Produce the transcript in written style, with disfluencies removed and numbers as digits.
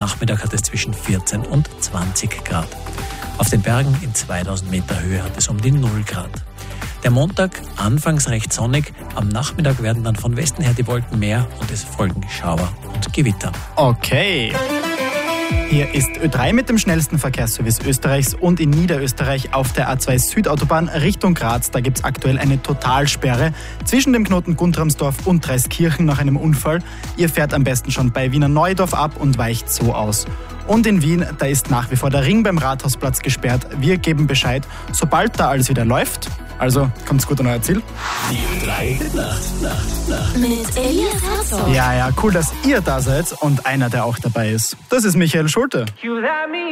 Nachmittag hat es zwischen 14 und 20 Grad. Auf den Bergen in 2000 Meter Höhe hat es um die 0 Grad. Der Montag anfangs recht sonnig, am Nachmittag werden dann von Westen her die Wolken mehr und es folgen Schauer und Gewitter. Okay. Hier ist Ö3 mit dem schnellsten Verkehrsservice Österreichs und in Niederösterreich auf der A2 Südautobahn Richtung Graz. Da gibt es aktuell eine Totalsperre zwischen dem Knoten Guntramsdorf und Dreiskirchen nach einem Unfall. Ihr fährt am besten schon bei Wiener Neudorf ab und weicht so aus. Und in Wien, da ist nach wie vor der Ring beim Rathausplatz gesperrt. Wir geben Bescheid, sobald da alles wieder läuft. Also, kommt's gut an euer Ziel. Die 3 Nacht. Mit Elias Herzog. Ja, cool, dass ihr da seid und einer, der auch dabei ist. Das ist Michael Schulte.